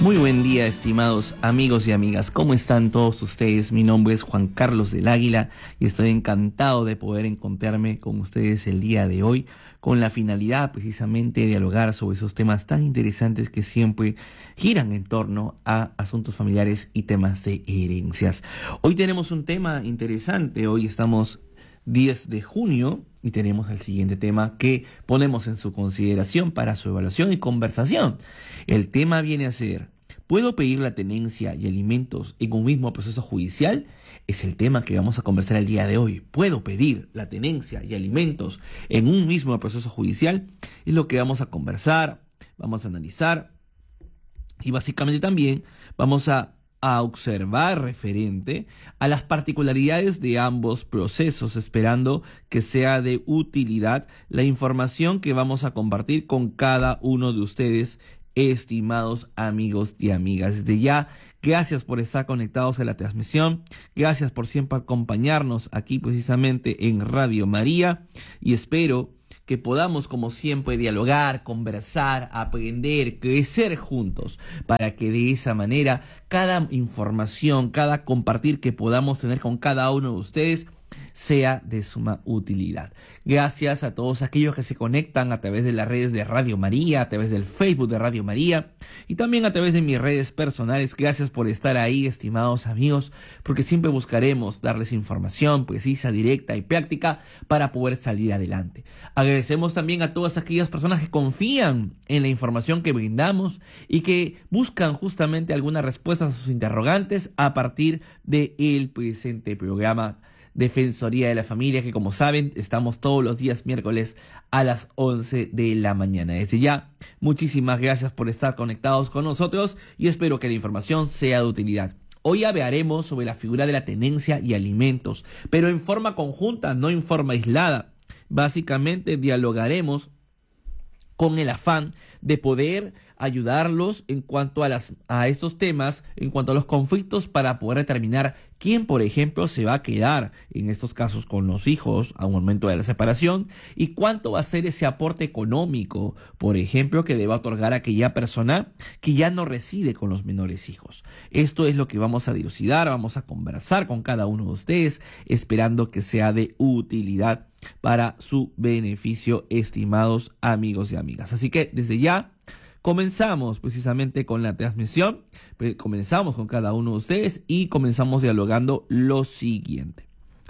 Muy buen día, estimados amigos y amigas. ¿Cómo están todos ustedes? Mi nombre es Juan Carlos del Águila y estoy encantado de poder encontrarme con ustedes el día de hoy con la finalidad precisamente de dialogar sobre esos temas tan interesantes que siempre giran en torno a asuntos familiares y temas de herencias. Hoy tenemos un tema interesante. Hoy estamos 10 de junio y tenemos el siguiente tema que ponemos en su consideración para su evaluación y conversación. El tema viene a ser: ¿puedo pedir la tenencia y alimentos en un mismo proceso judicial? Es el tema que vamos a conversar el día de hoy. ¿Puedo pedir la tenencia y alimentos en un mismo proceso judicial? Es lo que vamos a conversar, vamos a analizar y básicamente también vamos a observar referente a las particularidades de ambos procesos, esperando que sea de utilidad la información que vamos a compartir con cada uno de ustedes, estimados amigos y amigas. Desde ya, gracias por estar conectados a la transmisión, gracias por siempre acompañarnos aquí precisamente en Radio María, y espero que podamos, como siempre, dialogar, conversar, aprender, crecer juntos, para que de esa manera cada información, cada compartir que podamos tener con cada uno de ustedes sea de suma utilidad. Gracias a todos aquellos que se conectan a través de las redes de Radio María, a través del Facebook de Radio María y también a través de mis redes personales. Gracias por estar ahí, estimados amigos, porque siempre buscaremos darles información precisa, directa y práctica para poder salir adelante. Agradecemos también a todas aquellas personas que confían en la información que brindamos y que buscan justamente algunas respuestas a sus interrogantes a partir del presente programa Defensoría de la Familia, que como saben estamos todos los días miércoles a las 11 de la mañana. Desde ya, muchísimas gracias por estar conectados con nosotros y espero que la información sea de utilidad. Hoy hablaremos sobre la figura de la tenencia y alimentos, pero en forma conjunta, no en forma aislada. Básicamente dialogaremos con el afán de poder ayudarlos en cuanto a estos temas, en cuanto a los conflictos, para poder determinar quién, por ejemplo, se va a quedar en estos casos con los hijos a un momento de la separación y cuánto va a ser ese aporte económico, por ejemplo, que deba otorgar aquella persona que ya no reside con los menores hijos. Esto es lo que vamos a dilucidar, vamos a conversar con cada uno de ustedes, esperando que sea de utilidad para su beneficio, estimados amigos y amigas. Así que desde ya comenzamos precisamente con la transmisión, comenzamos con cada uno de ustedes y comenzamos dialogando lo siguiente.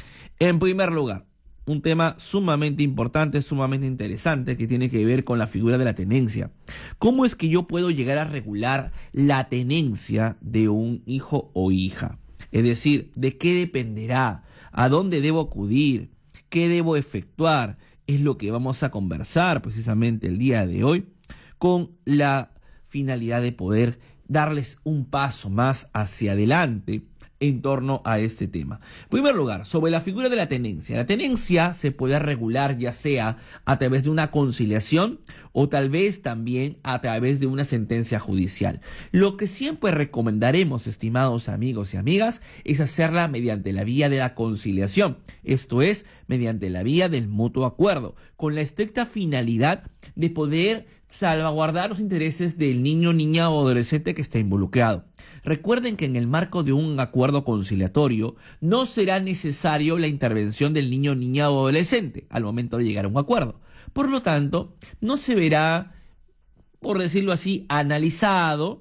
En primer lugar, un tema sumamente importante, sumamente interesante, que tiene que ver con la figura de la tenencia. ¿Cómo es que yo puedo llegar a regular la tenencia de un hijo o hija? Es decir, ¿de qué dependerá? ¿A dónde debo acudir? ¿Qué debo efectuar? Es lo que vamos a conversar precisamente el día de hoy, con la finalidad de poder darles un paso más hacia adelante en torno a este tema. En primer lugar, sobre la figura de la tenencia. La tenencia se puede regular ya sea a través de una conciliación o tal vez también a través de una sentencia judicial. Lo que siempre recomendaremos, estimados amigos y amigas, es hacerla mediante la vía de la conciliación. Esto es, mediante la vía del mutuo acuerdo, con la estricta finalidad de poder salvaguardar los intereses del niño, niña o adolescente que está involucrado. Recuerden que en el marco de un acuerdo conciliatorio no será necesario la intervención del niño, niña o adolescente al momento de llegar a un acuerdo. Por lo tanto, no se verá, por decirlo así, analizado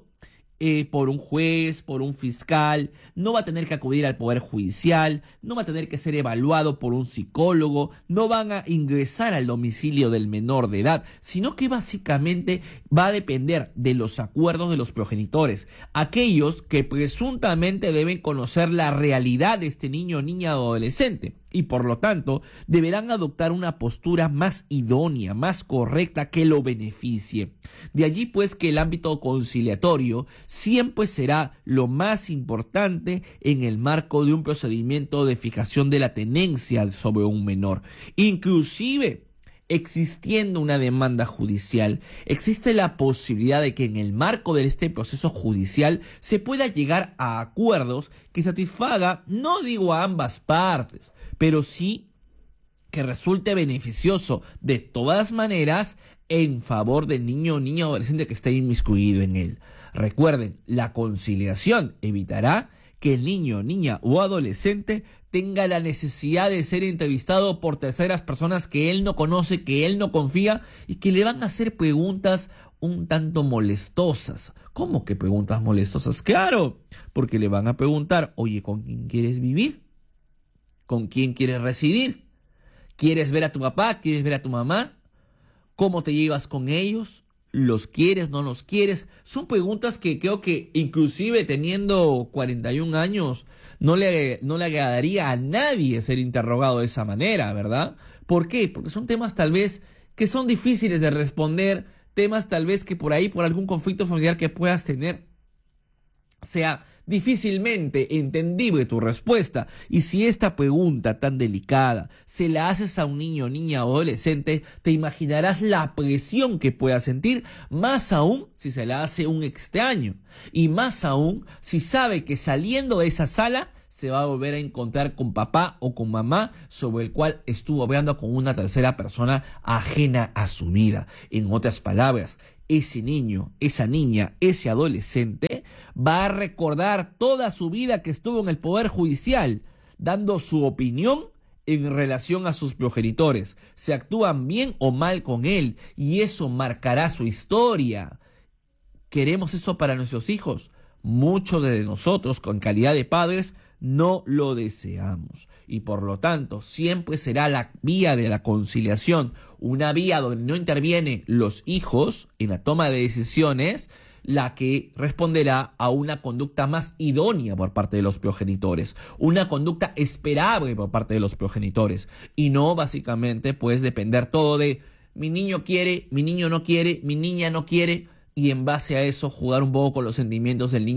por un juez, por un fiscal, no va a tener que acudir al Poder Judicial, no va a tener que ser evaluado por un psicólogo, no van a ingresar al domicilio del menor de edad, sino que básicamente va a depender de los acuerdos de los progenitores, aquellos que presuntamente deben conocer la realidad de este niño, niña o adolescente. Y por lo tanto deberán adoptar una postura más idónea, más correcta, que lo beneficie. De allí pues que el ámbito conciliatorio siempre será lo más importante en el marco de un procedimiento de fijación de la tenencia sobre un menor. Inclusive, existiendo una demanda judicial, existe la posibilidad de que en el marco de este proceso judicial se pueda llegar a acuerdos que satisfaga, no digo a ambas partes, pero sí que resulte beneficioso de todas maneras en favor del niño o niña adolescente que esté inmiscuido en él. Recuerden, la conciliación evitará que el niño, niña o adolescente tenga la necesidad de ser entrevistado por terceras personas que él no conoce, que él no confía y que le van a hacer preguntas un tanto molestosas. ¿Cómo que preguntas molestosas? Claro, porque le van a preguntar, oye, ¿con quién quieres vivir? ¿Con quién quieres residir? ¿Quieres ver a tu papá? ¿Quieres ver a tu mamá? ¿Cómo te llevas con ellos? ¿Los quieres? ¿No los quieres? Son preguntas que creo que inclusive teniendo 41 años no le agradaría a nadie ser interrogado de esa manera, ¿verdad? ¿Por qué? Porque son temas tal vez que son difíciles de responder, temas tal vez que por ahí, por algún conflicto familiar que puedas tener, sea difícilmente entendible tu respuesta. Y si esta pregunta tan delicada se la haces a un niño, niña o adolescente, te imaginarás la presión que pueda sentir, más aún si se la hace un extraño, y más aún si sabe que saliendo de esa sala se va a volver a encontrar con papá o con mamá sobre el cual estuvo hablando con una tercera persona ajena a su vida. En otras palabras, ese niño, esa niña, ese adolescente va a recordar toda su vida que estuvo en el Poder Judicial, dando su opinión en relación a sus progenitores. Se actúan bien o mal con él y eso marcará su historia. ¿Queremos eso para nuestros hijos? Muchos de nosotros, con calidad de padres, no lo deseamos y por lo tanto siempre será la vía de la conciliación, una vía donde no intervienen los hijos en la toma de decisiones, la que responderá a una conducta más idónea por parte de los progenitores, una conducta esperable por parte de los progenitores y no básicamente pues depender todo de mi niño quiere, mi niño no quiere, mi niña no quiere y en base a eso jugar un poco con los sentimientos del niño